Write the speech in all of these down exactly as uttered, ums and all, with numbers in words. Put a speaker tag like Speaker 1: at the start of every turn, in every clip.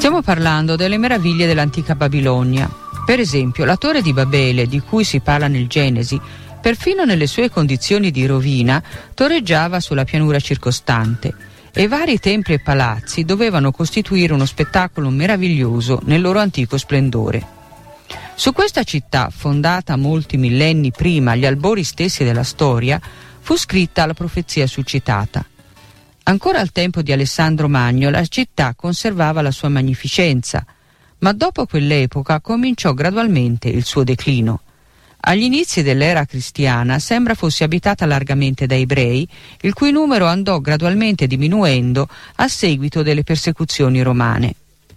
Speaker 1: Stiamo parlando delle meraviglie dell'antica Babilonia. Per esempio, la torre di Babele, di cui si parla nel Genesi, perfino nelle sue condizioni di rovina, torreggiava sulla pianura circostante e vari templi e palazzi dovevano costituire uno spettacolo meraviglioso nel loro antico splendore. Su questa città, fondata molti millenni prima, agli albori stessi della storia, fu scritta la profezia succitata. Ancora al tempo di Alessandro Magno la città conservava la sua magnificenza, ma dopo quell'epoca cominciò gradualmente il suo declino. Agli inizi dell'era cristiana sembra fosse abitata largamente da ebrei, il cui numero andò gradualmente diminuendo a seguito delle persecuzioni romane.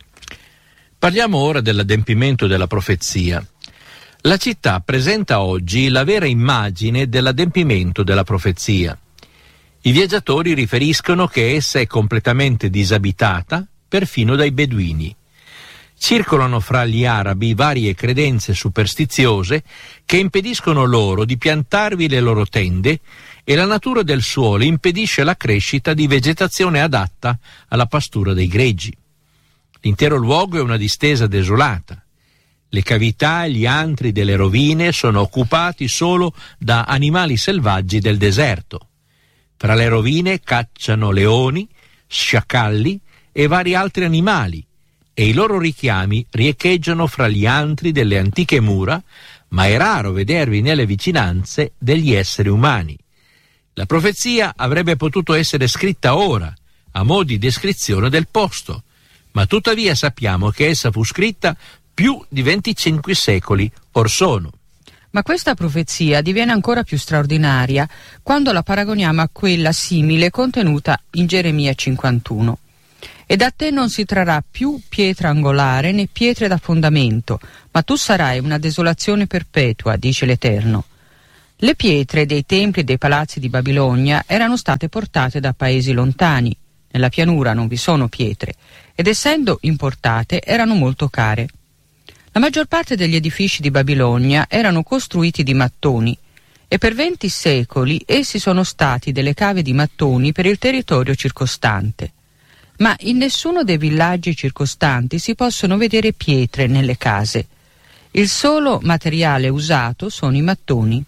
Speaker 2: Parliamo ora dell'adempimento della profezia. La città presenta oggi la vera immagine dell'adempimento della profezia. I viaggiatori riferiscono che essa è completamente disabitata, perfino dai beduini. Circolano fra gli arabi varie credenze superstiziose che impediscono loro di piantarvi le loro tende e la natura del suolo impedisce la crescita di vegetazione adatta alla pastura dei greggi. L'intero luogo è una distesa desolata. Le cavità e gli antri delle rovine sono occupati solo da animali selvaggi del deserto. Tra le rovine cacciano leoni, sciacalli e vari altri animali, e i loro richiami riecheggiano fra gli antri delle antiche mura, ma è raro vedervi nelle vicinanze degli esseri umani. La profezia avrebbe potuto essere scritta ora, a mo' di descrizione del posto, ma tuttavia sappiamo che essa fu scritta più di venticinque secoli or sono.
Speaker 1: Ma questa profezia diviene ancora più straordinaria quando la paragoniamo a quella simile contenuta in Geremia cinquantuno. E da te non si trarrà più pietra angolare né pietre da fondamento, ma tu sarai una desolazione perpetua, dice l'Eterno. Le pietre dei templi e dei palazzi di Babilonia erano state portate da paesi lontani. Nella pianura non vi sono pietre, ed essendo importate erano molto care. La maggior parte degli edifici di Babilonia erano costruiti di mattoni e per venti secoli essi sono stati delle cave di mattoni per il territorio circostante. Ma in nessuno dei villaggi circostanti si possono vedere pietre nelle case. Il solo materiale usato sono i mattoni.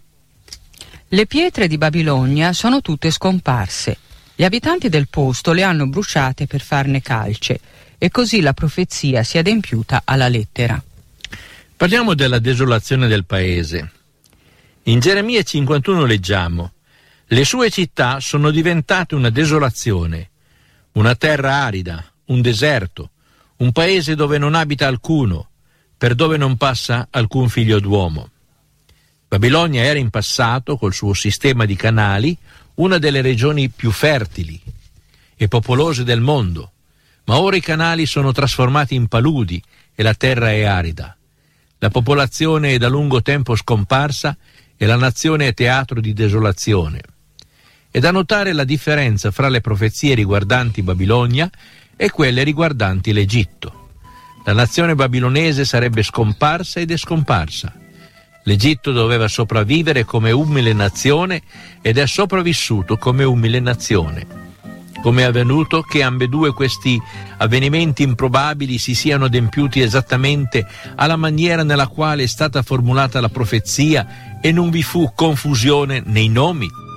Speaker 1: Le pietre di Babilonia sono tutte scomparse. Gli abitanti del posto le hanno bruciate per farne calce e così la profezia si è adempiuta alla lettera.
Speaker 2: Parliamo della desolazione del paese. In Geremia cinquantuno leggiamo: le sue città sono diventate una desolazione, una terra arida, un deserto, un paese dove non abita alcuno, per dove non passa alcun figlio d'uomo. Babilonia era in passato, col suo sistema di canali, una delle regioni più fertili e popolose del mondo, ma ora i canali sono trasformati in paludi e la terra è arida. La popolazione è da lungo tempo scomparsa e la nazione è teatro di desolazione. È da notare la differenza fra le profezie riguardanti Babilonia e quelle riguardanti l'Egitto. La nazione babilonese sarebbe scomparsa ed è scomparsa. L'Egitto doveva sopravvivere come umile nazione ed è sopravvissuto come umile nazione. Come è avvenuto che ambedue questi avvenimenti improbabili si siano adempiuti esattamente alla maniera nella quale è stata formulata la profezia e non vi fu confusione nei nomi?